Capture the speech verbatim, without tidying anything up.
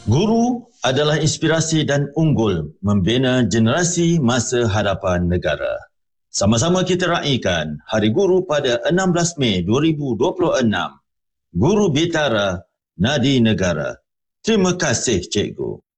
Guru adalah inspirasi dan unggul membina generasi masa hadapan negara. Sama-sama kita raikan Hari Guru pada enam belas Mei dua ribu dua puluh enam. Guru Bitara, Nadi Negara. Terima kasih, Cikgu.